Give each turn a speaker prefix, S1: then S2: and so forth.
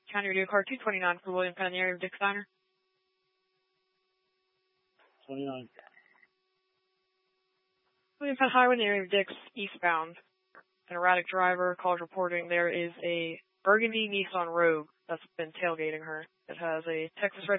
S1: County Radio Car 229 for William Penn in the area of Dick's Diner.
S2: 29.
S1: William Penn Highway in the area of Dick's eastbound. An erratic driver calls reporting there is a burgundy Nissan Rogue that's been tailgating her. It has a Texas